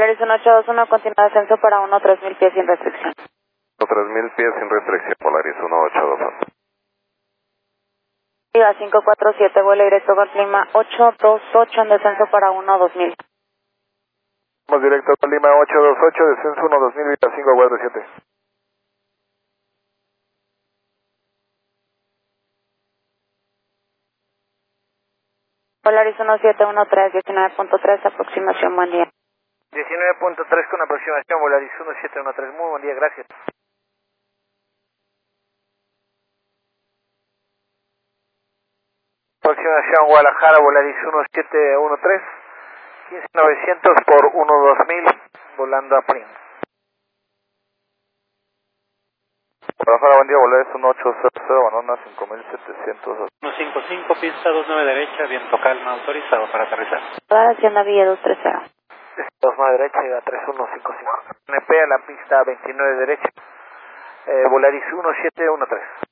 Volaris 1821, continúa descenso para 3000 pies sin restricción. 3000 pies sin restricción, Volaris 1821. Viva 547, vuelo directo con Lima 828 en descenso para 2000. Vamos directo con Lima 828, descenso 2000, Viva 547. Volaris 1713, 19.3, aproximación, buen día. 19.3 con aproximación, Volaris 1713, muy buen día, gracias. Aproximación Guadalajara, Volaris 1713, 15900 por 12000, volando a Prim. Guadalajara, buen día, Volaris 1800, abandona 5700. 155, pista 29 derecha, viento calma, autorizado para aterrizar. Hacienda Villa 230. 29 derecha, iba 3155. NP a la pista 29 derecha, Volaris 1713.